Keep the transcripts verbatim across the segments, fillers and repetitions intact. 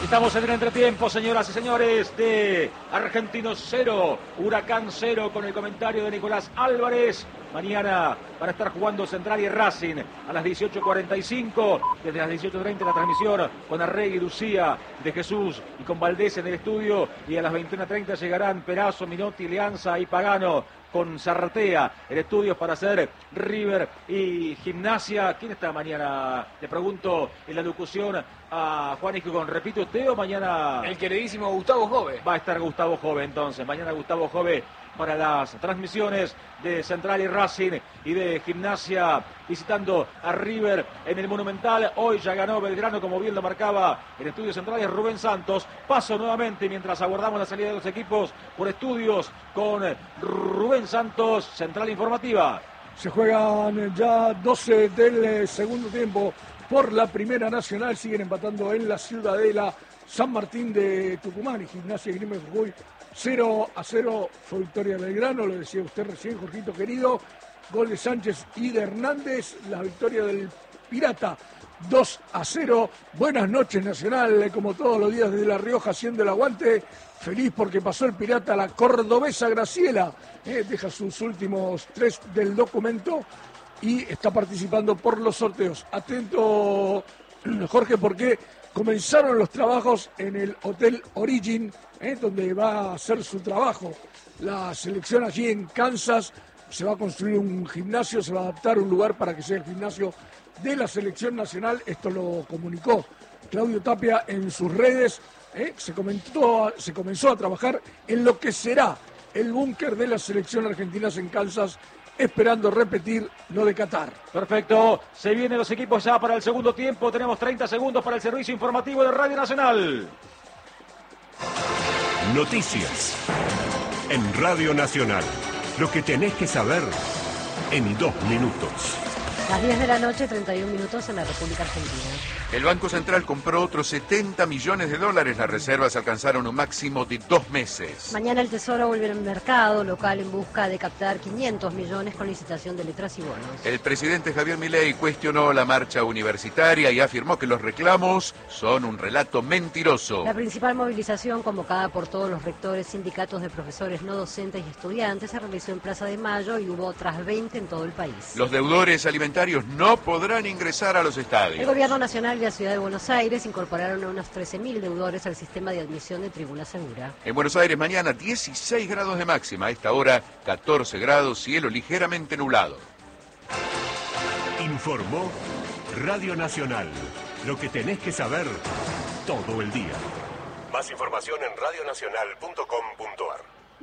Estamos en el entretiempo, señoras y señores, de Argentinos cero, Huracán cero, con el comentario de Nicolás Álvarez. Mañana van a estar jugando Central y Racing a las dieciocho cuarenta y cinco. Desde las dieciocho treinta la transmisión con Arregui, Lucía, de Jesús y con Valdés en el estudio. Y a las veintiuno treinta llegarán Perazo, Minotti, Leanza y Pagano con Zarratea en estudios para hacer River y Gimnasia. ¿Quién está mañana? Le pregunto en la locución a Juan Isquigón. ¿Repite usted o mañana? El queridísimo Gustavo Jove. Va a estar Gustavo Jove entonces. Mañana Gustavo Jove para las transmisiones de Central y Racing y de Gimnasia visitando a River en el Monumental. Hoy ya ganó Belgrano, como bien lo marcaba en Estudios Centrales Rubén Santos. Paso nuevamente mientras aguardamos la salida de los equipos por estudios con Rubén Santos, Central Informativa. Se juegan ya doce del segundo tiempo por la Primera Nacional. Siguen empatando en la Ciudadela San Martín de Tucumán y Gimnasia y Grima de Jujuy. cero a cero fue victoria de Belgrano, lo decía usted recién, Jorgito querido. Gol de Sánchez y de Hernández. La victoria del Pirata dos a cero. Buenas noches, Nacional, como todos los días desde La Rioja haciendo el aguante. Feliz porque pasó el Pirata a la cordobesa Graciela. Eh, deja sus últimos tres del documento y está participando por los sorteos. Atento, Jorge, porque comenzaron los trabajos en el Hotel Origin, eh, donde va a hacer su trabajo la selección allí en Kansas. Se va a construir un gimnasio, se va a adaptar un lugar para que sea el gimnasio de la selección nacional. Esto lo comunicó Claudio Tapia en sus redes. Eh, se, comentó, se comenzó a trabajar en lo que será el búnker de la selección argentina en Kansas, esperando repetir lo de Qatar. Perfecto, se vienen los equipos ya para el segundo tiempo. Tenemos treinta segundos para el servicio informativo de Radio Nacional. Noticias en Radio Nacional. Lo que tenés que saber en dos minutos. Las diez de la noche, treinta y un minutos en la República Argentina. El Banco Central compró otros setenta millones de dólares. Las reservas alcanzaron un máximo de dos meses. Mañana el Tesoro vuelve al mercado local en busca de captar quinientos millones con licitación de letras y bonos. El presidente Javier Milei cuestionó la marcha universitaria y afirmó que los reclamos son un relato mentiroso. La principal movilización, convocada por todos los rectores, sindicatos de profesores no docentes y estudiantes, se realizó en Plaza de Mayo y hubo otras veinte en todo el país. Los deudores alimentarios no podrán ingresar a los estadios. El Gobierno Nacional y la Ciudad de Buenos Aires incorporaron a unos trece mil deudores al sistema de admisión de Tribuna Segura. En Buenos Aires mañana dieciséis grados de máxima, a esta hora catorce grados, cielo ligeramente nublado. Informó Radio Nacional. Lo que tenés que saber todo el día. Más información en radionacional punto com punto a r.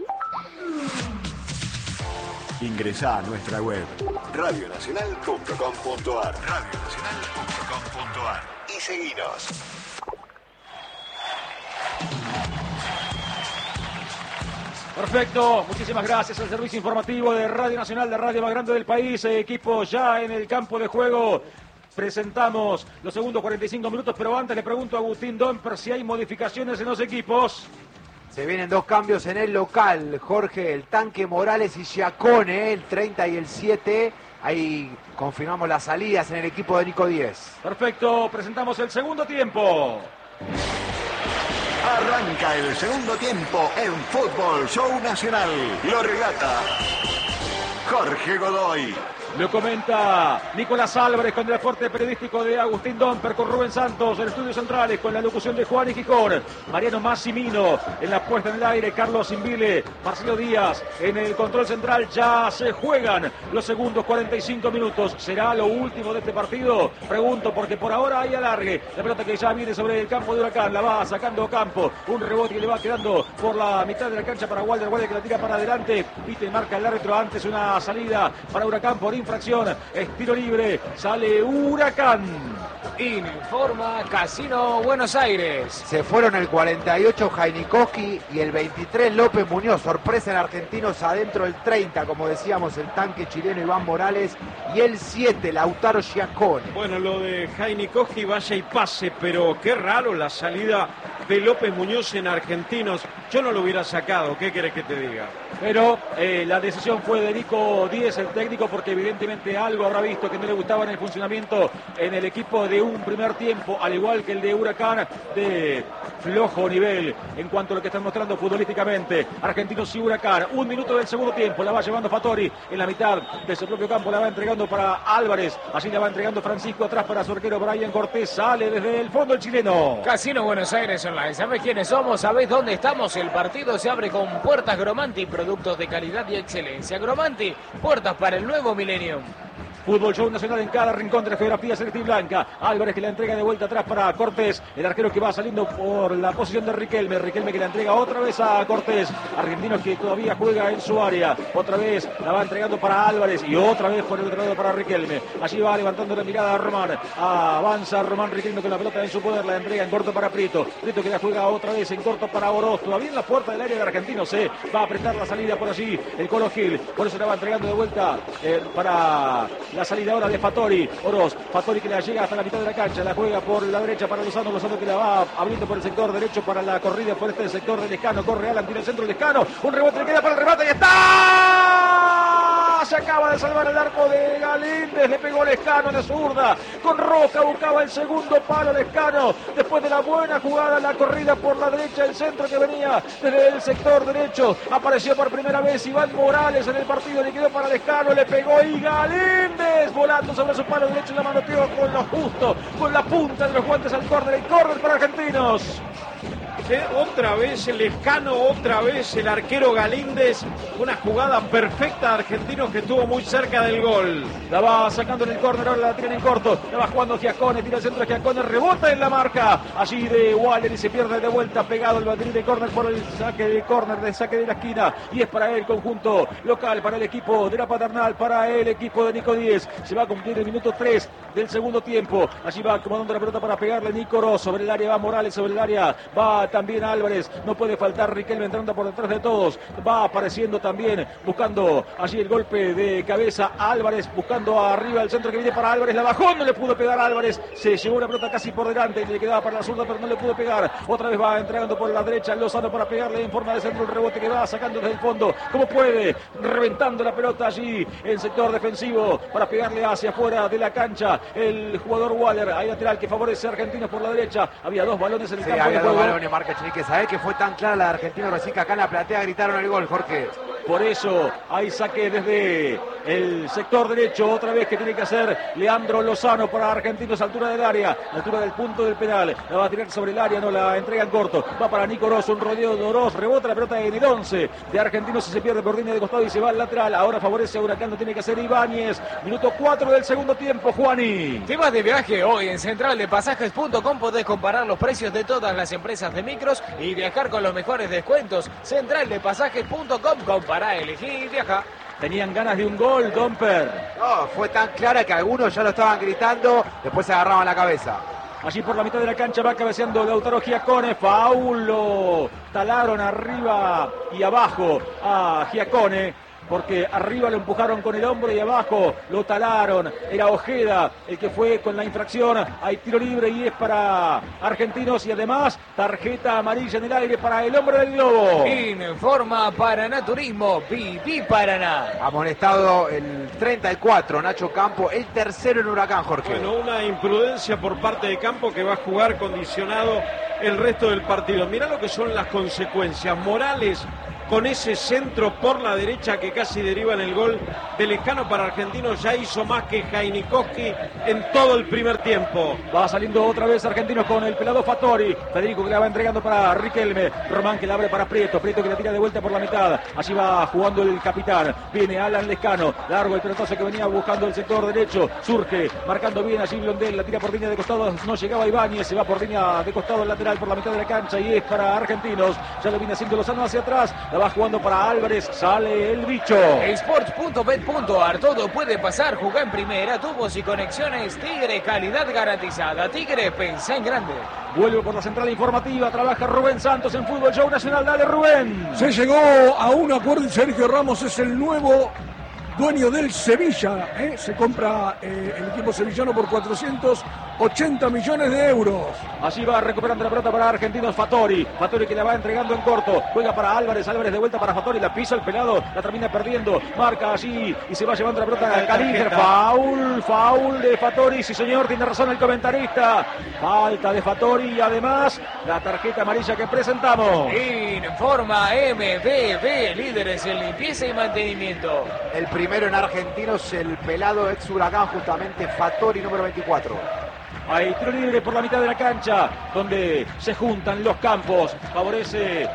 Ingresá a nuestra web radionacional punto com punto a r radionacional punto com punto a r y seguinos. Perfecto, muchísimas gracias al servicio informativo de Radio Nacional, de radio más grande del país. Equipo ya en el campo de juego. Presentamos los segundos cuarenta y cinco minutos, pero antes le pregunto a Agustín Domper si hay modificaciones en los equipos. Se vienen dos cambios en el local, Jorge, el Tanque Morales y Giacone, el treinta y el siete. Ahí confirmamos las salidas en el equipo de Nico Díez. Perfecto, presentamos el segundo tiempo. Arranca el segundo tiempo en Fútbol Show Nacional. Lo relata Jorge Godoy. Lo comenta Nicolás Álvarez con el aporte periodístico de Agustín Domper, con Rubén Santos en Estudios Centrales, con la locución de Juan Isquigón, Mariano Massimino en la puesta en el aire, Carlos Imbile, Marcelo Díaz en el control central. Ya se juegan los segundos cuarenta y cinco minutos. ¿Será lo último de este partido? Pregunto porque por ahora hay alargue. La pelota que ya viene sobre el campo de Huracán, la va sacando Campo. Un rebote que le va quedando por la mitad de la cancha para Walder. Walder que la tira para adelante. Viste, marca el árbitro antes una salida para Huracán por infracción, es tiro libre, sale Huracán. Informa Casino Buenos Aires. Se fueron el cuarenta y ocho Jainikoski y el veintitrés López Muñoz. Sorpresa en Argentinos adentro el treinta, como decíamos, el tanque chileno Iván Morales, y el siete Lautaro Giacone. Bueno, lo de Jainikoski vaya y pase, pero qué raro la salida de López Muñoz en Argentinos. yo no lo hubiera sacado, ¿qué querés que te diga? Pero eh, la decisión fue de Nico Díez, el técnico, porque evidentemente algo habrá visto que no le gustaba en el funcionamiento en el equipo de un primer tiempo, al igual que el de Huracán, de flojo nivel en cuanto a lo que están mostrando futbolísticamente. Argentinos y Huracán, un minuto del segundo tiempo, la va llevando Fattori en la mitad de su propio campo, la va entregando para Álvarez, así la va entregando Francisco, atrás para su arquero Brian Cortés, sale desde el fondo el chileno. Casino Buenos Aires Online, ¿sabés quiénes somos? ¿Sabés dónde estamos? El partido se abre con Puertas Gromanti, productos de calidad y excelencia. Gromanti, puertas para el nuevo milenio. Fútbol Show Nacional en cada rincón de la geografía celeste y blanca. Álvarez que la entrega de vuelta atrás para Cortés. El arquero que va saliendo por la posición de Riquelme. Riquelme que la entrega otra vez a Cortés. Argentinos que todavía juega en su área. Otra vez la va entregando para Álvarez y otra vez por el otro lado para Riquelme. Allí va levantando la mirada a Román. Avanza Román Riquelme con la pelota en su poder. La entrega en corto para Prieto. Prieto que la juega otra vez en corto para Oroz. Todavía en la puerta del área de Argentinos. Se va a apretar la salida por allí el Colo Gil. Por eso la va entregando de vuelta eh, para la salida ahora de Fattori. Oroz, Fattori que la llega hasta la mitad de la cancha, la juega por la derecha para Lozano, Lozano que la va abriendo por el sector derecho para la corrida por este sector de Lescano, corre Alan, tira el centro de Lescano, un rebote le queda para el remate y está, se acaba de salvar el arco de Galíndez, le pegó Lescano de zurda, con Roca buscaba el segundo palo Lescano, después de la buena jugada, la corrida por la derecha, el centro que venía desde el sector derecho, apareció por primera vez Iván Morales en el partido, le quedó para Lescano, le pegó y Galíndez volando sobre su palo derecho, la manoteó con lo justo, con la punta de los guantes al córner, el córner para Argentinos. Eh, otra vez el Lescano, otra vez el arquero Galíndez, una jugada perfecta de Argentinos que estuvo muy cerca del gol. La va sacando en el córner, ahora la tiene en corto, la va jugando Giacone, tira el centro de Giacone, rebota en la marca, allí de Waller y se pierde de vuelta, pegado el banderín de córner por el saque de córner, de saque de la esquina, y es para el conjunto local, para el equipo de la Paternal, para el equipo de Nico Díez. Se va a cumplir el minuto tres del segundo tiempo, allí va acomodando la pelota para pegarle Nico Oroz, sobre el área va Morales, sobre el área va también Álvarez, no puede faltar Riquelme entrando por detrás de todos, va apareciendo también, buscando allí el golpe de cabeza Álvarez, buscando arriba el centro que viene para Álvarez, la bajó, no le pudo pegar a Álvarez, se llevó una pelota casi por delante y le quedaba para la zurda pero no le pudo pegar, otra vez va entregando por la derecha Lozano para pegarle en forma de centro, el rebote que va sacando desde el fondo, como puede, reventando la pelota allí en sector defensivo para pegarle hacia afuera de la cancha, el jugador Waller, hay lateral que favorece a Argentinos por la derecha, había dos balones en el sí, campo había de dos juego. balones, marca Chinique. ¿Sabés que fue tan clara la de Argentino recién que acá en la platea gritaron el gol, Jorge? Por eso hay saque desde el sector derecho, otra vez que tiene que hacer Leandro Lozano para Argentinos, altura del área, altura del punto del penal, la va a tirar sobre el área, no la entrega en corto, va para Nico Oroz, un rodeo de Oroz, rebota la pelota en el once de Argentinos y se pierde por línea de costado y se va al lateral, ahora favorece a Huracán, lo tiene que hacer Ibáñez, minuto cuatro del segundo tiempo, Juani. ¿Te vas de viaje? Hoy en central de pasajes punto com podés comparar los precios de todas las empresas de micros y viajar con los mejores descuentos. central de pasajes punto com, compará, elegí y viaja. Tenían ganas de un gol, Domper. No, fue tan clara que algunos ya lo estaban gritando, después se agarraban la cabeza. Allí por la mitad de la cancha va cabeceando Lautaro Giacone, Paulo, talaron arriba y abajo a Giacone, porque arriba lo empujaron con el hombro y abajo lo talaron, era Ojeda el que fue con la infracción, hay tiro libre y es para Argentinos y además tarjeta amarilla en el aire para el hombre del globo. Informa Paraná Turismo, Pipí Paraná. Amonestado el treinta y cuatro, Nacho Campo, el tercero en Huracán, Jorge. Bueno, una imprudencia por parte de Campo que va a jugar condicionado el resto del partido. Mirá lo que son las consecuencias. Morales con ese centro por la derecha que casi deriva en el gol de Lescano para Argentinos, ya hizo más que Jainikowski en todo el primer tiempo. Va saliendo otra vez Argentinos con el pelado Fattori, Federico que la va entregando para Riquelme, Román que la abre para Prieto, Prieto que la tira de vuelta por la mitad, allí va jugando el capitán, viene Alan Lescano, largo el pelotazo que venía buscando el sector derecho, surge, marcando bien allí Blondel, la tira por línea de costado, no llegaba Ibáñez, se va por línea de costado lateral por la mitad de la cancha y es para Argentinos, ya lo viene haciendo Lozano hacia atrás, la va jugando para Álvarez, sale el bicho. Sports punto bet punto ar, todo puede pasar, jugá en primera, tubos y conexiones Tigre, calidad garantizada. Tigre, pensá en grande. Vuelve por la central informativa, trabaja Rubén Santos en Fútbol Show Nacional, dale Rubén. Se llegó a un acuerdo y Sergio Ramos es el nuevo dueño del Sevilla, ¿eh? Se compra eh, el equipo sevillano por cuatrocientos ochenta millones de euros. Allí va recuperando la pelota para Argentinos Fattori. Fattori que la va entregando en corto. Juega para Álvarez. Álvarez de vuelta para Fattori. La pisa el pelado. La termina perdiendo. Marca allí y se va llevando la pelota a Calíger. Foul. Foul de Fattori. Sí, señor. Tiene razón el comentarista. Falta de Fattori y además la tarjeta amarilla que presentamos. Informa M B B. Líderes en limpieza y mantenimiento. El primero en Argentinos, el pelado ex Huracán, justamente Fattori, número veinticuatro. Hay tiro libre por la mitad de la cancha, donde se juntan los campos. Favorece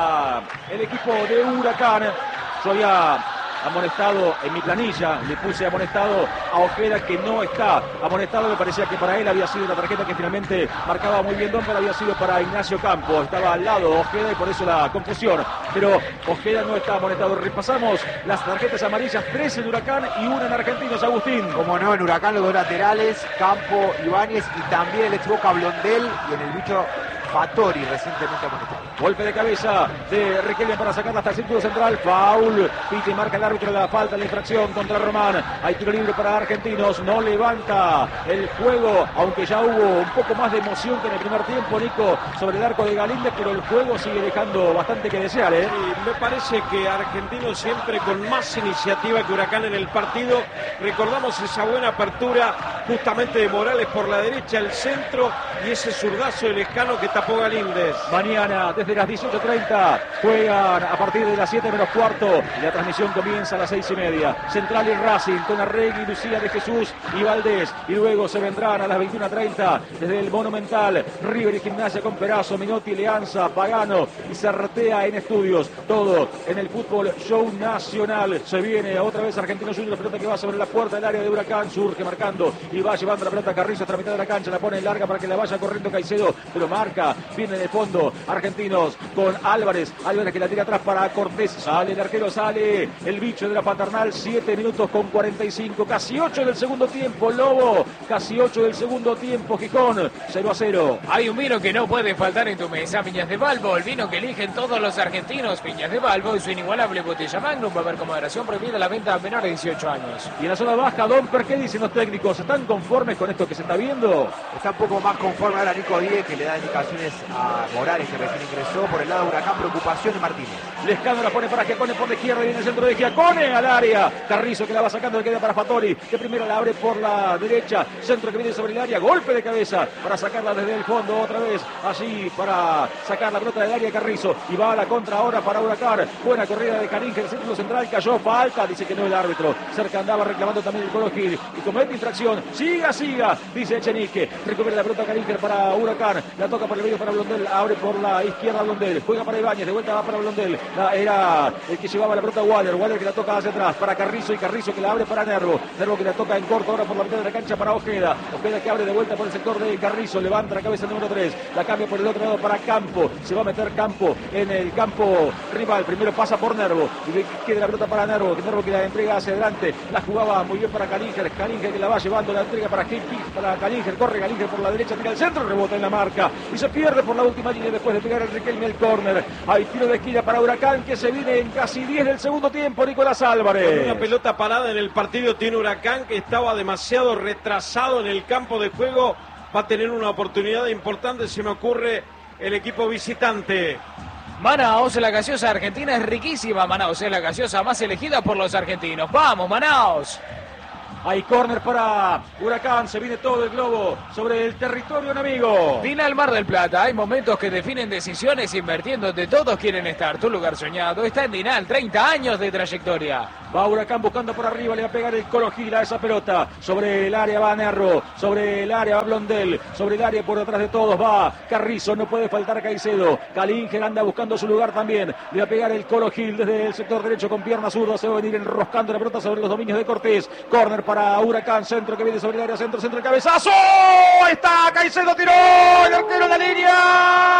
a el equipo de Huracán. Yo había amonestado en mi planilla, le puse amonestado a Ojeda, que no está amonestado. Me parecía que para él había sido la tarjeta que finalmente marcaba muy bien Don, pero había sido para Ignacio Campos. Estaba al lado de Ojeda y por eso la confusión. Pero Ojeda no está amonestado. Repasamos las tarjetas amarillas: tres en Huracán y una en Argentinos, Agustín. Como no, en Huracán los dos laterales, Campo, Ibáñez, y también el ex Boca Blondel, y en el bicho Fattori, recientemente amonestado. Golpe de cabeza de Riquelme para sacarla hasta el círculo central. Foul. Pite y marca el árbitro la falta, la infracción contra Román. Hay tiro libre para Argentinos. No levanta el juego, aunque ya hubo un poco más de emoción que en el primer tiempo, Nico, sobre el arco de Galíndez, pero el juego sigue dejando bastante que desear, ¿eh? Sí, me parece que Argentinos siempre con más iniciativa que Huracán en el partido. Recordamos esa buena apertura justamente de Morales por la derecha, el centro y ese zurdazo de Lescano que tapó Galíndez. Mañana desde las dieciocho treinta juegan a partir de las siete menos cuarto. La transmisión comienza a las seis y media. Central y Racing con Arregui, Lucía de Jesús y Valdés. Y luego se vendrán a las veintiuna treinta desde el Monumental River y Gimnasia con Perazo, Menotti, Leanza, Pagano y Cerretea en estudios. Todo en el fútbol show nacional. Se viene otra vez Argentinos Juniors, la pelota que va sobre la puerta del área de Huracán. Surge marcando y va llevando la pelota Carrizo hasta la mitad de la cancha. La pone larga para que la vaya corriendo Caicedo, pero marca. Viene de fondo Argentinos con Álvarez. Álvarez que la tira atrás para Cortés. Sale el arquero, sale el bicho de la Paternal. siete minutos con cuarenta y cinco. Casi ocho del segundo tiempo, Lobo. Casi ocho del segundo tiempo, Gijón. cero a cero. Hay un vino que no puede faltar en tu mesa. Viñas de Balbo. El vino que eligen todos los argentinos. Viñas de Balbo y su inigualable botella Magnum. Va a haber con moderación prohibida la venta a menores de dieciocho años. Y en la zona baja, Domper, ¿qué dicen los técnicos? ¿Están conformes con esto que se está viendo? Está un poco más conforme ahora Nico Díez, que le da indicaciones a Morales, que recién ingresó. Por el lado de Huracán, preocupación de Martínez. Lescano la pone para Giacone por la izquierda y viene el centro de Giacone al área. Carrizo que la va sacando, le queda para Fattori, que primero la abre por la derecha. Centro que viene sobre el área, golpe de cabeza para sacarla desde el fondo otra vez. Allí para sacar la pelota del área Carrizo. Y va a la contra ahora para Huracán. Buena corrida de Caringe, el círculo central cayó, falta, dice que no el árbitro. Cerca andaba reclamando también el Colo Gil. Y comete infracción, siga, siga, dice Echenique. Recupera la pelota Caringe para Huracán. La toca por el medio para Blondel, abre por la izquierda Blondel. Juega para Ibáñez, de vuelta va para Blondel. La, era el que llevaba la pelota Waller. Waller que la toca hacia atrás para Carrizo y Carrizo que la abre para Nervo. Nervo que la toca en corto ahora por la mitad de la cancha para Ojeda. Ojeda que abre de vuelta por el sector de Carrizo. Levanta la cabeza número tres. La cambia por el otro lado para Campo. Se va a meter Campo en el campo rival. Primero pasa por Nervo. Y queda la pelota para Nervo. Nervo que la entrega hacia adelante. La jugaba muy bien para Calíger. Calíger que la va llevando. La entrega para Hippie. Para Calíger. Corre Calíger por la derecha. Tira el centro. Rebota en la marca. Y se pierde por la última línea después de pegar el Riquelme el córner. Hay tiro de esquina para Huracán que se viene en casi diez del segundo tiempo. Nicolás Álvarez. Con una pelota parada en el partido tiene Huracán, que estaba demasiado retrasado en el campo de juego. Va a tener una oportunidad importante, se me ocurre, el equipo visitante. Manaos, la gaseosa argentina es riquísima. Manaos es la gaseosa más elegida por los argentinos. ¡Vamos, Manaos! Hay córner para Huracán, se viene todo el globo sobre el territorio enemigo. Final Mar del Plata, hay momentos que definen decisiones invirtiendo donde todos quieren estar. Tu lugar soñado está en Dinal, treinta años de trayectoria. Va Huracán buscando por arriba, le va a pegar el Colo Gil a esa pelota. Sobre el área va Nerro, sobre el área va Blondel, sobre el área por detrás de todos va Carrizo, no puede faltar Caicedo. Calínger anda buscando su lugar también. Le va a pegar el Colo Gil desde el sector derecho con pierna zurda, se va a venir enroscando la pelota sobre los dominios de Cortés. Córner para Huracán, centro que viene sobre el área, centro, centro, el cabezazo. Está Caicedo, tiró el arquero en la línea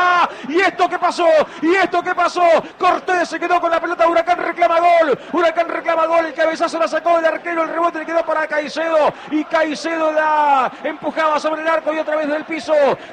¿Y esto qué pasó? ¿Y esto qué pasó? Cortés se quedó con la pelota, Huracán reclama gol. Huracán reclama gol, el cabezazo la sacó del arquero, el rebote le quedó para Caicedo. Y Caicedo la empujaba sobre el arco y otra vez del piso.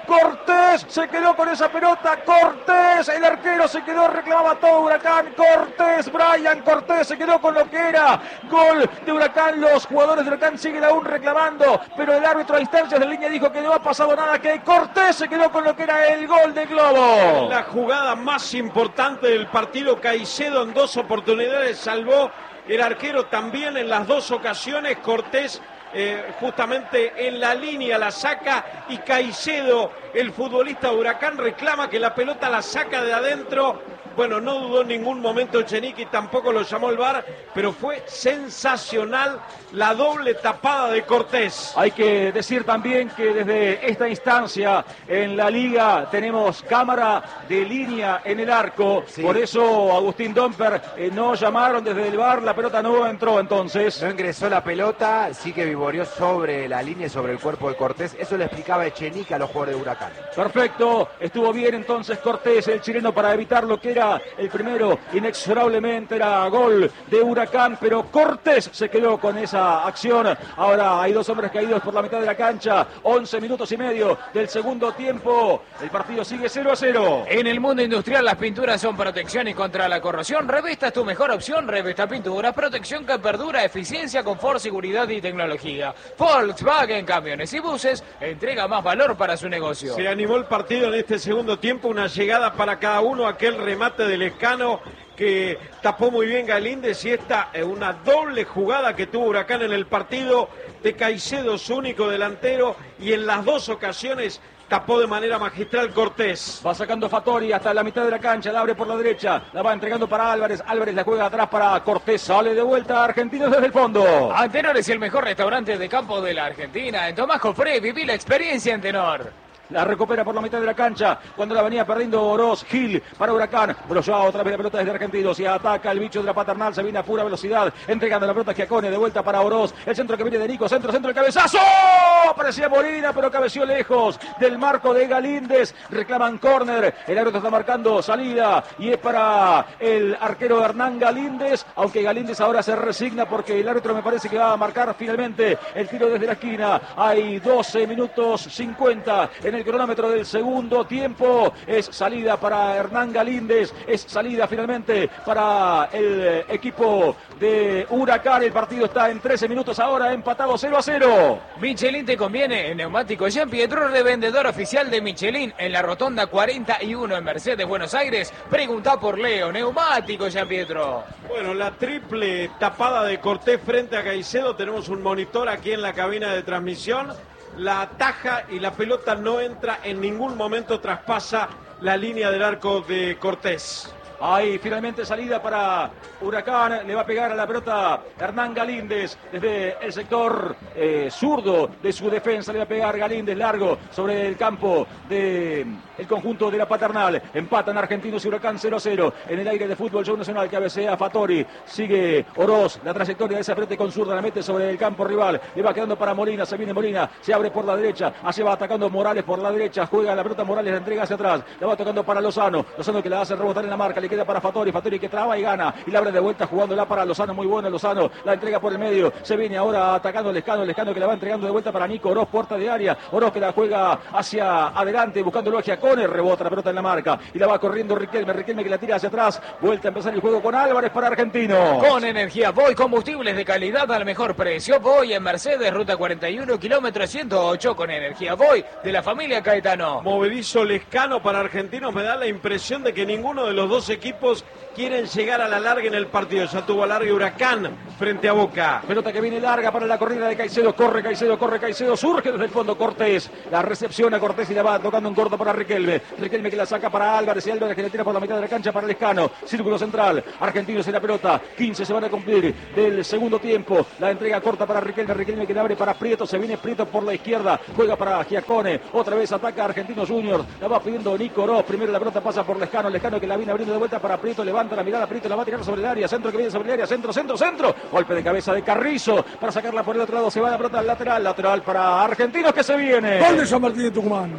Cortés se quedó con esa pelota. Cortés, el arquero se quedó, reclamaba todo Huracán. Cortés, Brian Cortés se quedó con lo que era gol de Huracán. Los jugadores de Huracán siguen aún reclamando, pero el árbitro a instancias de línea dijo que no ha pasado nada, que Cortés se quedó con lo que era el gol de Globo. La jugada más importante del partido, Caicedo en dos oportunidades salvó, el arquero también en las dos ocasiones. Cortés eh, justamente en la línea la saca y Caicedo, el futbolista de Huracán, reclama que la pelota la saca de adentro. Bueno, no dudó en ningún momento Echenique, tampoco lo llamó el V A R, pero fue sensacional la doble tapada de Cortés. Hay que decir también que desde esta instancia en la liga tenemos cámara de línea en el arco, sí. Por eso Agustín Domper eh, no llamaron desde el V A R, la pelota no entró entonces. No ingresó la pelota, sí que vivoreó sobre la línea y sobre el cuerpo de Cortés, eso le explicaba Echenique a los jugadores de Huracán. Perfecto, estuvo bien entonces Cortés, el chileno, para evitar lo que era el primero, inexorablemente era gol de Huracán, pero Cortés se quedó con esa acción. Ahora hay dos hombres caídos por la mitad de la cancha, once minutos y medio del segundo tiempo, el partido sigue cero a cero. En el mundo industrial las pinturas son protección y contra la corrosión. Revesta es tu mejor opción, Revesta Pinturas, protección que perdura, eficiencia, confort, seguridad y tecnología. Volkswagen Camiones y Buses entrega más valor para su negocio. Se animó el partido en este segundo tiempo, una llegada para cada uno, aquel remate del Lescano que tapó muy bien Galíndez, y esta es una doble jugada que tuvo Huracán en el partido de Caicedo, su único delantero, y en las dos ocasiones tapó de manera magistral Cortés. Va sacando Fattori hasta la mitad de la cancha, la abre por la derecha, la va entregando para Álvarez, Álvarez la juega atrás para Cortés, sale de vuelta Argentinos desde el fondo. Antenor es el mejor restaurante de campo de la Argentina. En Tomás Jofré viví la experiencia Antenor. La recupera por la mitad de la cancha cuando la venía perdiendo Oroz. Gil para Huracán. Brollá otra vez la pelota desde Argentinos y ataca el bicho de la paternal. Se viene a pura velocidad entregando la pelota a Giacone. De vuelta para Oroz. El centro que viene de Nico. Centro, centro, el cabezazo. Parecía Molina, pero cabeció lejos del marco de Galíndez. Reclaman córner. El árbitro está marcando salida y es para el arquero Hernán Galíndez. Aunque Galíndez ahora se resigna porque el árbitro me parece que va a marcar finalmente el tiro desde la esquina. Hay doce minutos cincuenta en el cronómetro del segundo tiempo. Es salida para Hernán Galíndez, es salida finalmente para el equipo de Huracán. El partido está en trece minutos ahora, empatado cero a cero. Michelin te conviene en neumáticos Jean Pietro, revendedor oficial de Michelin en la rotonda cuarenta y uno en Mercedes, Buenos Aires. Pregunta por Leo, neumáticos Jean Pietro. Bueno, la triple tapada de Cortés frente a Caicedo. Tenemos un monitor aquí en la cabina de transmisión. La ataja y la pelota no entra, en ningún momento traspasa la línea del arco de Cortés. Hay finalmente salida para Huracán, le va a pegar a la pelota Hernán Galíndez desde el sector eh, zurdo de su defensa, le va a pegar Galíndez largo sobre el campo del de conjunto de la paternal. Empatan Argentinos y Huracán cero a cero en el aire de fútbol show nacional. Cabecea Fattori, sigue Oroz, la trayectoria de esa frente con zurda la mete sobre el campo rival, le va quedando para Molina, se viene Molina, se abre por la derecha, así va atacando Morales por la derecha, juega la pelota Morales, la entrega hacia atrás, la va tocando para Lozano, Lozano que la hace rebotar en la marca, le queda para Fattori, Fattori que traba y gana y la abre de vuelta jugándola para Lozano, muy buena Lozano, la entrega por el medio, se viene ahora atacando Lescano, Lescano que la va entregando de vuelta para Nico Oroz, puerta de área, Oroz que la juega hacia adelante buscándolo a Giacone, rebota la pelota en la marca y la va corriendo Riquelme, Riquelme que la tira hacia atrás, vuelta a empezar el juego con Álvarez para Argentino. Con energía Voy, combustibles de calidad al mejor precio. Voy en Mercedes, ruta cuarenta y uno, kilómetro ciento ocho, con energía Voy de la familia Caetano. Movedizo Lescano para Argentinos, me da la impresión de que ninguno de los dos equipos quieren llegar a la larga en el partido. Ya tuvo larga Huracán frente a Boca. Pelota que viene larga para la corrida de Caicedo, corre Caicedo, corre Caicedo, surge desde el fondo Cortés, la recepción a Cortés y la va tocando en corto para Riquelme, Riquelme que la saca para Álvarez y Álvarez que la tira por la mitad de la cancha para Lescano, círculo central, Argentinos en la pelota, quince se van a cumplir del segundo tiempo, la entrega corta para Riquelme, Riquelme que la abre para Prieto, se viene Prieto por la izquierda, juega para Giacone, otra vez ataca Argentinos Juniors, la va pidiendo Nico Oroz, primero la pelota pasa por Lescano, Lescano que la viene abriendo de vuelta para Prieto, levanta la mirada, Prieto la va a tirar sobre el área, centro que viene sobre el área, centro, centro, centro, golpe de cabeza de Carrizo para sacarla por el otro lado, se va la pelota al lateral, lateral para Argentinos que se viene. Gol de San Martín de Tucumán.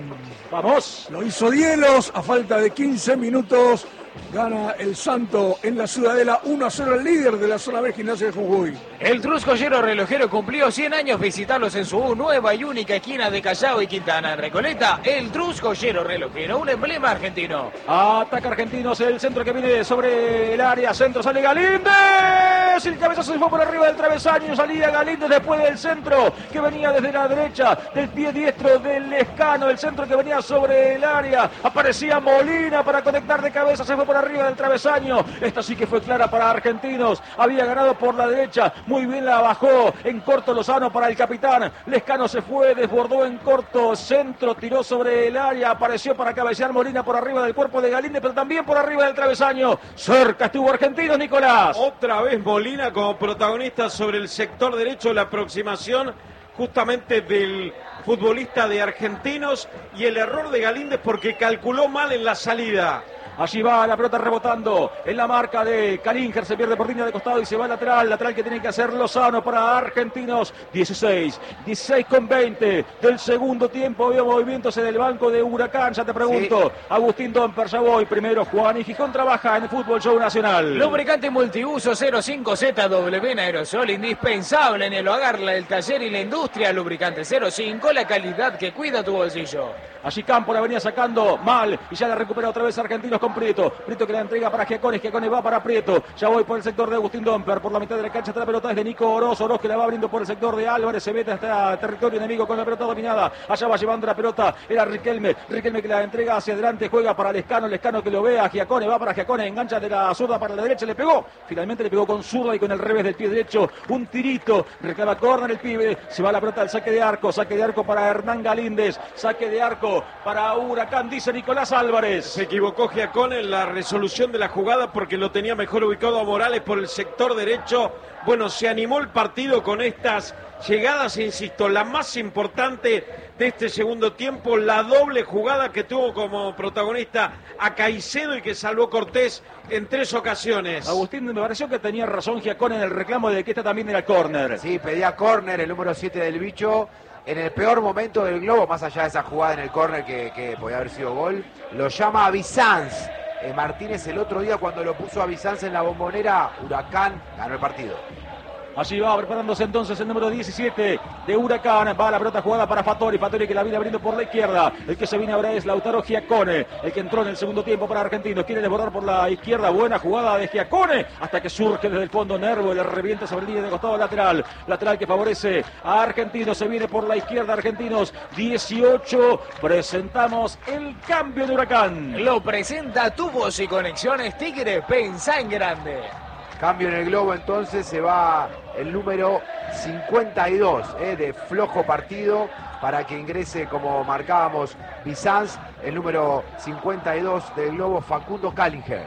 Vamos. Lo hizo Dielos a falta de quince minutos. Gana el Santo en la Ciudadela uno a cero, el líder de la zona B, Gimnasia de Jujuy. El Truscollero Relojero cumplió cien años. Visitarlos en su nueva y única esquina de Callao y Quintana. En Recoleta, el Truscollero Relojero, un emblema argentino. Ataca Argentinos, el centro que viene sobre el área. Centro, sale Galíndez. El cabezazo se fue por arriba del travesaño. Salía Galíndez después del centro que venía desde la derecha, del pie diestro del Lescano. El centro que venía sobre el área. Aparecía Molina para conectar de cabeza. Se fue por arriba del travesaño. Esta sí que fue clara para Argentinos. Había ganado por la derecha. Muy bien la bajó en corto Lozano para el capitán. Lescano se fue, desbordó en corto. Centro, tiró sobre el área. Apareció para cabecear Molina por arriba del cuerpo de Galíndez, pero también por arriba del travesaño. Cerca estuvo Argentinos, Nicolás. Otra vez Molina como protagonista sobre el sector derecho. La aproximación justamente del futbolista de Argentinos y el error de Galíndez porque calculó mal en la salida. Allí va la pelota rebotando en la marca de Calinger, se pierde por línea de costado y se va al lateral, lateral que tiene que hacer Lozano para Argentinos. dieciséis, dieciséis con veinte del segundo tiempo. Veo movimientos en el banco de Huracán, ya te pregunto. Sí. Agustín Domper, ya voy. Primero Juan y Gijón trabaja en el Fútbol Show Nacional. Lubricante multiuso cero cinco Z W en aerosol, indispensable en el hogar, el taller y la industria. Lubricante cero cinco, la calidad que cuida tu bolsillo. Allí Campo la venía sacando mal y ya la recupera otra vez Argentinos con Prieto. Prieto que la entrega para Giacones, Giacones va para Prieto. Ya voy por el sector de Agustín Domper, por la mitad de la cancha está la pelota es de Nico Oroz. Oroz que la va abriendo por el sector de Álvarez, se mete hasta territorio enemigo con la pelota dominada. Allá va llevando la pelota, era Riquelme. Riquelme que la entrega hacia adelante, juega para Lescano. Lescano que lo ve a Giacones, va para Giacones, engancha de la zurda para la derecha, le pegó. Finalmente le pegó con zurda y con el revés del pie derecho. Un tirito, reclama córner el pibe. Se va la pelota al saque de arco, saque de arco para Hernán Galíndez, saque de arco para Huracán, dice Nicolás Álvarez. Se equivocó Giacón en la resolución de la jugada porque lo tenía mejor ubicado a Morales por el sector derecho. Bueno, se animó el partido con estas llegadas, insisto, la más importante de este segundo tiempo, la doble jugada que tuvo como protagonista a Caicedo y que salvó Cortés en tres ocasiones. Agustín, me pareció que tenía razón Giacón en el reclamo de que esta también era córner. Sí, pedía córner el número siete del Bicho. En el peor momento del globo, más allá de esa jugada en el córner que, que podía haber sido gol, lo llama a Bizanz. Eh, Martínez el otro día cuando lo puso a Bizanz en la Bombonera, Huracán ganó el partido. Allí va preparándose entonces el número diecisiete de Huracán. Va la pelota jugada para Fattori. Fattori que la viene abriendo por la izquierda. El que se viene ahora es Lautaro Giacone, el que entró en el segundo tiempo para Argentinos. Quiere desbordar por la izquierda. Buena jugada de Giacone. Hasta que surge desde el fondo Nervo. Le revienta sobre línea de costado lateral. Lateral que favorece a Argentinos. Se viene por la izquierda Argentinos. dieciocho. Presentamos el cambio de Huracán. Lo presenta Tubos y Conexiones Tigre. Pensá en grande. Cambio en el globo, entonces se va el número cincuenta y dos eh, de flojo partido para que ingrese, como marcábamos, Bizanz, el número cincuenta y dos del globo, Facundo Calinger.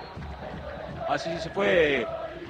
Así se fue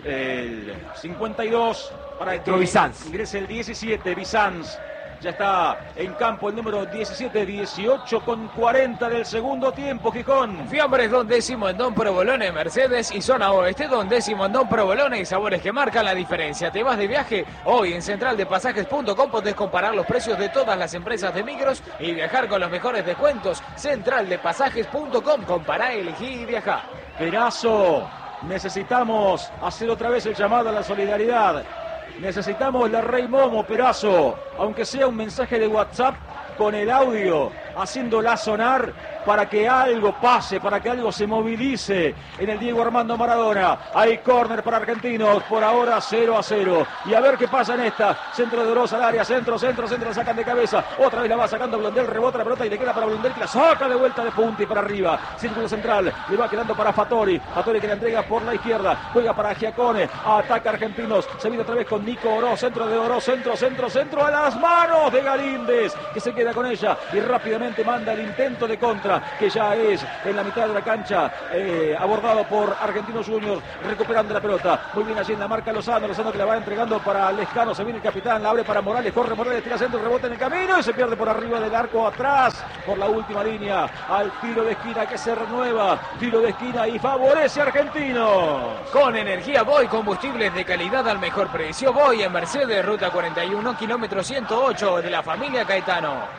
el cincuenta y dos para que Bizanz. Ingrese el diecisiete, Bizanz. Ya está en campo el número diecisiete, dieciocho con cuarenta del segundo tiempo, Gijón. Fiambres Don Décimo en Don Provolone, Mercedes y Zona Oeste. Don Décimo en Don Provolone y sabores que marcan la diferencia. ¿Te vas de viaje? Hoy en central de pasajes punto com podés comparar los precios de todas las empresas de micros y viajar con los mejores descuentos. central de pasajes punto com. Compará, elegí y viajá. Perazo, necesitamos hacer otra vez el llamado a la solidaridad. Necesitamos la Rey Momo, Perazo, aunque sea un mensaje de WhatsApp con el audio, haciéndola sonar para que algo pase, para que algo se movilice en el Diego Armando Maradona. Hay córner para Argentinos, por ahora cero a cero. Y a ver qué pasa en esta. Centro de Oroz al área, centro, centro, centro, la sacan de cabeza. Otra vez la va sacando Blondel, rebota la pelota y le queda para Blondel, que la saca de vuelta de punta y para arriba. Círculo central, le va quedando para Fattori. Fattori que la entrega por la izquierda, juega para Giacone, ataca Argentinos. Se viene otra vez con Nico Oroz, centro de Oroz, centro, centro, centro, a las manos de Galíndez, que se queda con ella y rápidamente manda el intento de contra, que ya es en la mitad de la cancha, eh, abordado por Argentinos Juniors, recuperando la pelota. Muy bien allí en la marca Lozano, Lozano que la va entregando para Lescano, se viene el capitán, la abre para Morales, corre Morales, tira centro, rebota en el camino y se pierde por arriba del arco, atrás, por la última línea, al tiro de esquina que se renueva, tiro de esquina y favorece a Argentinos. Con energía Voy, combustibles de calidad al mejor precio. Voy en Mercedes, ruta cuarenta y uno, kilómetro ciento ocho de la familia Caetano.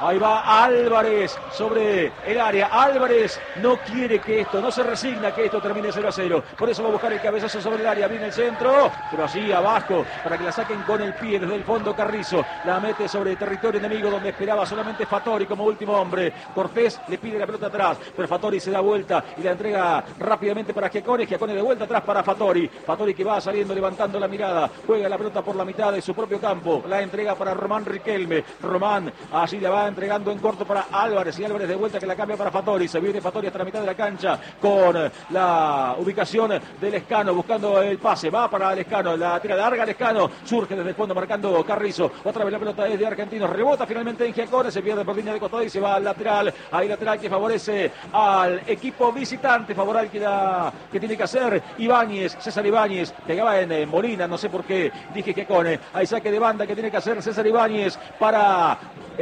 Ahí va Álvarez sobre el área. Álvarez no quiere que esto, no se resigna que esto termine cero a cero. Por eso va a buscar el cabezazo sobre el área. Viene el centro, pero allí abajo para que la saquen con el pie desde el fondo. Carrizo la mete sobre el territorio enemigo donde esperaba solamente Fattori como último hombre. Cortés le pide la pelota atrás, pero Fattori se da vuelta y la entrega rápidamente para Giacone. Giacone de vuelta atrás para Fattori. Fattori que va saliendo levantando la mirada. Juega la pelota por la mitad de su propio campo. La entrega para Román Riquelme. Román allí la va entregando en corto para Álvarez. Y Álvarez de vuelta que la cambia para Fattori. Se viene Fattori hasta la mitad de la cancha con la ubicación del Lescano buscando el pase. Va para Lescano. La tira larga Lescano. Surge desde el fondo marcando Carrizo. Otra vez la pelota es de Argentinos. Rebota finalmente en Giacone. Se pierde por línea de costado y se va al lateral. Hay lateral que favorece al equipo visitante. Favorable que, la, que tiene que hacer Ibáñez. César Ibáñez. Pegaba en, en Molina. No sé por qué dije Giacone. Hay saque de banda que tiene que hacer César Ibáñez para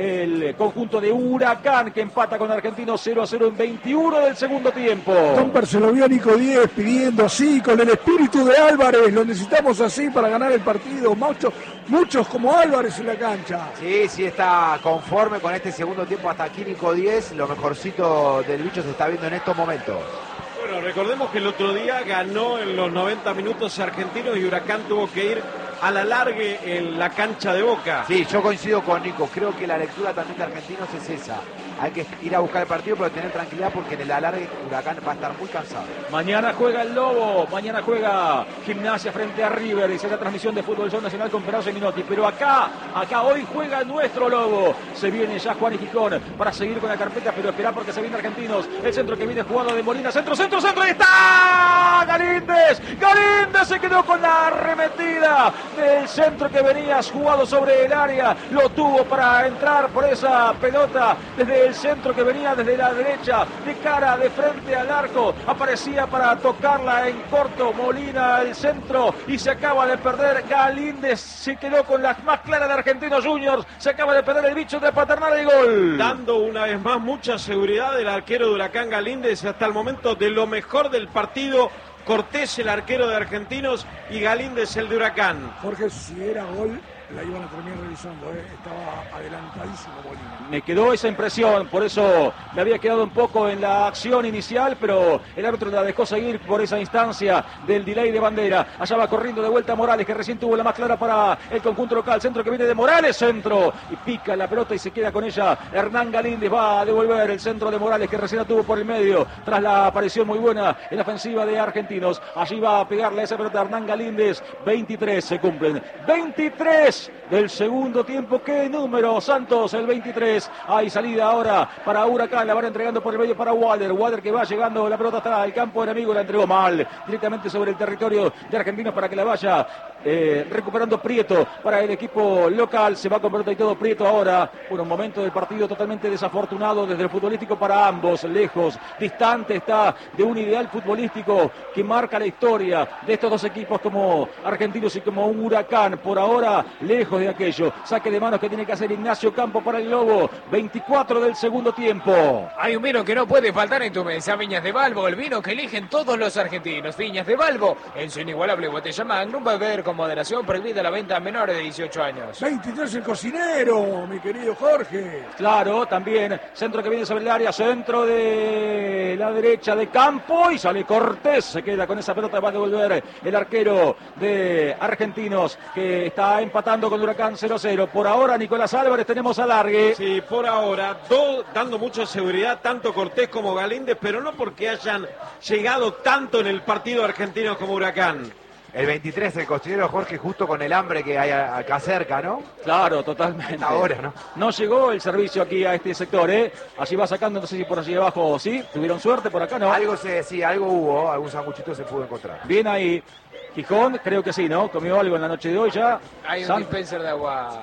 el conjunto de Huracán que empata con Argentinos cero a cero en veintiuno del segundo tiempo. Tomper se lo vio a Nico Díez pidiendo así, con el espíritu de Álvarez. Lo necesitamos así para ganar el partido. Muchos, muchos como Álvarez en la cancha. Sí, sí está conforme con este segundo tiempo. Hasta aquí Nico Díez. Lo mejorcito del bicho se está viendo en estos momentos. Bueno, recordemos que el otro día ganó en los noventa minutos Argentinos y Huracán tuvo que ir a la largue en la cancha de Boca. Sí, yo coincido con Nico. Creo que la lectura también de Argentinos es esa. Hay que ir a buscar el partido, pero tener tranquilidad porque en el alargue Huracán va a estar muy cansado. Mañana juega el Lobo, mañana juega Gimnasia frente a River. Dice la transmisión de Fútbol Zone Nacional con Perazzo y Minotti. Pero acá, acá hoy juega nuestro Lobo. Se viene ya Juan y Gijón para seguir con la carpeta, pero esperar porque se viene Argentinos. El centro que viene jugado de Molina. Centro, centro, centro. ¡Ahí está! Galíndez. Galíndez se quedó con la arremetida del centro que venías jugado sobre el área. Lo tuvo para entrar por esa pelota desde el centro que venía desde la derecha, de cara, de frente al arco. Aparecía para tocarla en corto Molina, el centro, y se acaba de perder. Galíndez se quedó con la más clara de Argentinos Juniors. Se acaba de perder el bicho de Paternal y gol. Dando una vez más mucha seguridad del arquero de Huracán Galíndez hasta el momento de lo mejor del partido. Cortés, el arquero de Argentinos, y Galíndez, el de Huracán. Jorge, si era gol, la iban a terminar revisando, ¿eh? Estaba adelantadísimo Molina. Me quedó esa impresión, por eso me había quedado un poco en la acción inicial, pero el árbitro la dejó seguir por esa instancia del delay de bandera. Allá va corriendo de vuelta Morales, que recién tuvo la más clara para el conjunto local. Centro que viene de Morales, centro, y pica la pelota y se queda con ella. Hernán Galíndez va a devolver el centro de Morales, que recién la tuvo por el medio, tras la aparición muy buena en la ofensiva de Argentinos. Allí va a pegarle esa pelota a Hernán Galíndez. veintitrés se cumplen. veintitrés del segundo tiempo. ¿Qué número? Santos, el veintitrés. Hay salida ahora para Huracán. La van entregando por el medio para Wader. Wader que va llegando la pelota hasta el campo enemigo. La entregó mal. Directamente sobre el territorio de Argentinos para que la vaya eh, recuperando Prieto para el equipo local. Se va con pelota y todo Prieto ahora. Bueno, un momento del partido totalmente desafortunado desde el futbolístico para ambos. Lejos, distante está de un ideal futbolístico que marca la historia de estos dos equipos como Argentinos y como Huracán. Por ahora, lejos de aquello. Saque de manos que tiene que hacer Ignacio Campo para el Lobo. veinticuatro del segundo tiempo. Hay un vino que no puede faltar en tu mesa, Viñas de Balbo, el vino que eligen todos los argentinos. Viñas de Balbo, en su inigualable botella Magnum, beber con moderación, prohibida la venta a menores de dieciocho años. veintitrés el cocinero, mi querido Jorge. Claro, también centro que viene sobre el área, centro de la derecha de Campo y sale Cortés, se queda con esa pelota, va a devolver el arquero de Argentinos que está empatando con Huracán cero a cero. Por ahora, Nicolás Álvarez, tenemos alargue. Sí, por ahora, do, dando mucha seguridad tanto Cortés como Galíndez, pero no porque hayan llegado tanto en el partido argentino como Huracán. El veintitrés, el cocinero Jorge, justo con el hambre que hay acá cerca, ¿no? Claro, totalmente. Ahora, ¿no? No llegó el servicio aquí a este sector, ¿eh? Allí va sacando, no sé si por allí abajo sí. Tuvieron suerte, por acá no. Algo se, sí, algo hubo, algún sanguchito se pudo encontrar. Bien ahí. Gijón, creo que sí, ¿no? Comió algo en la noche de hoy ya. Hay un San... dispenser de agua.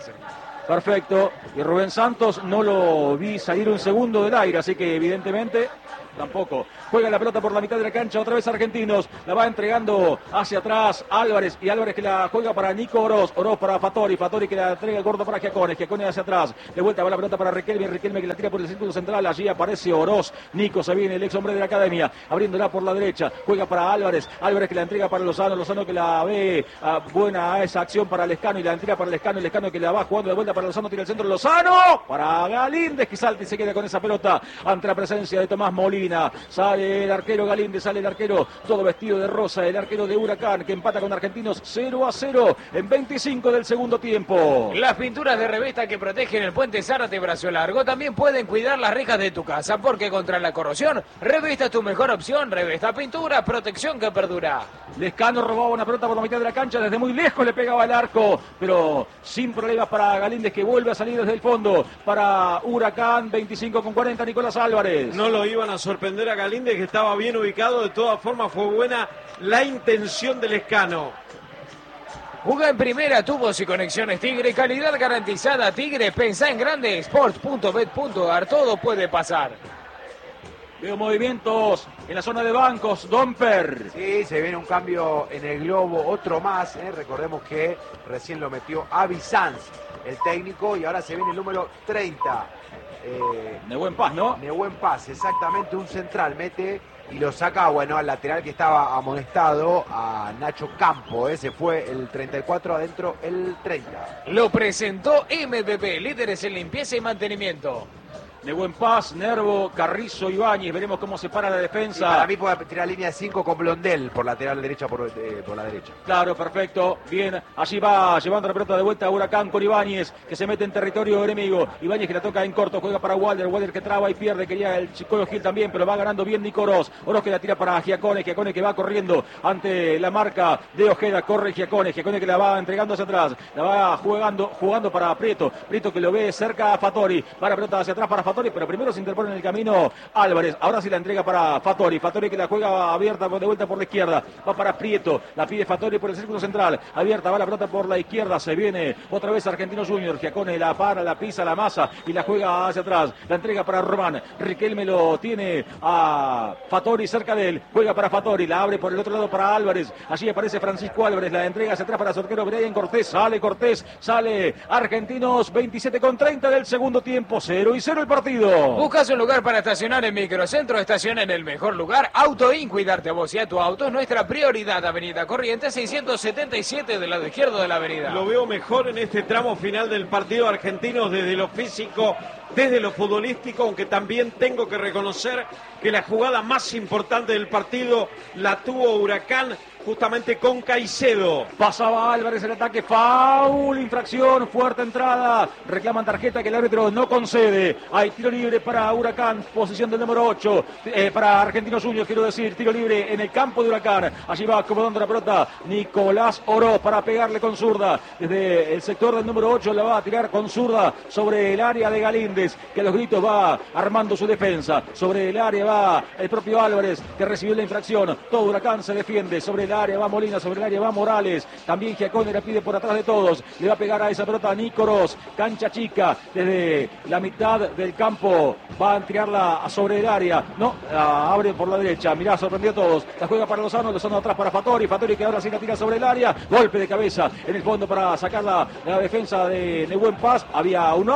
Perfecto. Y Rubén Santos no lo vi salir un segundo del aire, así que evidentemente tampoco. Juega la pelota por la mitad de la cancha, otra vez Argentinos. La va entregando hacia atrás Álvarez. Y Álvarez que la juega para Nico Oroz. Oroz para Fattori. Fattori que la entrega el gordo para Giacone. Giacone hacia atrás. De vuelta va la pelota para Riquelme. Riquelme que la tira por el círculo central. Allí aparece Oroz. Nico se viene, el ex hombre de la academia. Abriéndola por la derecha. Juega para Álvarez. Álvarez que la entrega para Lozano. Lozano que la ve uh, buena a esa acción para Lescano. Y la entrega para Lescano. Lescano que la va jugando de vuelta para Lozano, tira el centro Lozano, para Galíndez que salta y se queda con esa pelota ante la presencia de Tomás Molina. Sale el arquero Galíndez, sale el arquero todo vestido de rosa, el arquero de Huracán que empata con Argentinos cero a cero en veinticinco del segundo tiempo. Las pinturas de Revesta que protegen el puente Zárate Brazo Largo también pueden cuidar las rejas de tu casa, porque contra la corrosión, Revesta es tu mejor opción. Revesta Pintura, protección que perdura. Lescano robaba una pelota por la mitad de la cancha, desde muy lejos le pegaba el arco, pero sin problemas para Galíndez que vuelve a salir desde el fondo. Para Huracán, veinticinco con cuarenta, Nicolás Álvarez. No lo iban a sorprender a Galíndez, que estaba bien ubicado. De todas formas fue buena la intención del Lescano. Juega en primera, tubos y conexiones Tigre, calidad garantizada Tigre. Pensá en grande, sports punto bet punto ar, todo puede pasar. Veo movimientos en la zona de bancos, Domper. Sí, se viene un cambio en el globo, otro más. ¿eh? Recordemos que recién lo metió Avi Sanz, el técnico, y ahora se viene el número treinta. Eh, Nehuen Paz, ¿no? Nehuen Paz, exactamente, un central mete y lo saca, bueno, al lateral que estaba amonestado, a Nacho Campo. Ese fue el treinta y cuatro, adentro el treinta. Lo presentó M V P, líderes en limpieza y mantenimiento. Nehuen Paz, Nervo, Carrizo, Ibáñez. Veremos cómo se para la defensa. Y para mí puede tirar línea de cinco con Blondel por lateral derecha, por, eh, por la derecha. Claro, perfecto. Bien, allí va llevando la pelota de vuelta a Huracán con Ibáñez, que se mete en territorio enemigo. Ibáñez que la toca en corto, juega para Walder. Walder que traba y pierde. Quería el Chico Gil también, pero va ganando bien Nico Oroz. Oroz que la tira para Giacone. Giacone que va corriendo ante la marca de Ojeda. Corre Giacone. Giacone que la va entregando hacia atrás. La va jugando, jugando para Prieto. Prieto que lo ve cerca a Fattori. Va la pelota hacia atrás para Fattori, pero primero se interpone en el camino Álvarez. Ahora sí la entrega para Fattori. Fattori que la juega abierta de vuelta por la izquierda. Va para Prieto. La pide Fattori por el círculo central. Abierta, va la pelota por la izquierda. Se viene otra vez Argentino Junior. Giacone la para, la pisa, la masa y la juega hacia atrás. La entrega para Román. Riquelme lo tiene a Fattori cerca de él. Juega para Fattori. La abre por el otro lado para Álvarez. Allí aparece Francisco Álvarez. La entrega hacia atrás para su arquero Brian Cortés. Sale Cortés. Sale Argentinos. veintisiete con treinta del segundo tiempo. cero y cero el partido. ¿Buscas un lugar para estacionar en Microcentro? Estaciona en el mejor lugar. Autoin, cuidarte a vos y a tu auto es nuestra prioridad. Avenida Corrientes seiscientos setenta y siete del lado izquierdo de la avenida. Lo veo mejor en este tramo final del partido argentino, desde lo físico, desde lo futbolístico, aunque también tengo que reconocer que la jugada más importante del partido la tuvo Huracán, justamente con Caicedo. Pasaba Álvarez el ataque, foul, infracción, fuerte entrada, reclaman tarjeta que el árbitro no concede. Hay tiro libre para Huracán, posición del número ocho, eh, para Argentinos Juniors, quiero decir, tiro libre en el campo de Huracán. Allí va acomodando la pelota Nicolás Oroz para pegarle con zurda. Desde el sector del número ocho la va a tirar con zurda sobre el área de Galíndez, que a los gritos va armando su defensa. Sobre el área va el propio Álvarez, que recibió la infracción. Todo Huracán se defiende sobre el área va Molina, sobre el área va Morales, también Giacone la pide por atrás de todos, le va a pegar a esa pelota a Nico Oroz, cancha chica, desde la mitad del campo, va a tirarla sobre el área, no, la abre por la derecha, mirá, sorprendió a todos, la juega para Lozano, Lozano atrás para Fattori, Fattori que ahora sí la tira sobre el área, golpe de cabeza en el fondo para sacar la, la defensa de Nehuen Paz, había un